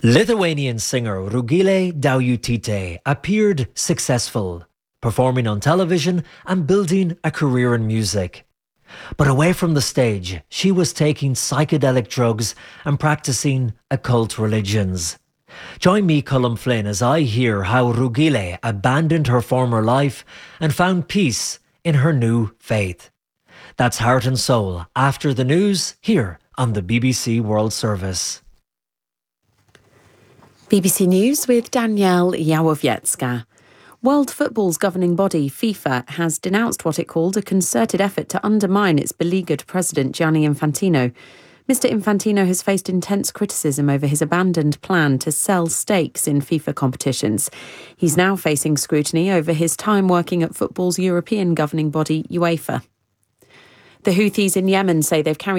Lithuanian singer Rugile Daujutite appeared successful, performing on television and building a career in music. But away from the stage, she was taking psychedelic drugs and practicing occult religions. Join me, Colm Flynn, as I hear how Rugile abandoned her former life and found peace in her new faith. That's Heart and Soul after the news here on the BBC World Service. BBC News with Danielle Yawowiecka. World Football's governing body, FIFA, has denounced what it called a concerted effort to undermine its beleaguered president, Gianni Infantino. Mr. Infantino has faced intense criticism over his abandoned plan to sell stakes in FIFA competitions. He's now facing scrutiny over his time working at football's European governing body, UEFA. The Houthis in Yemen say they've carried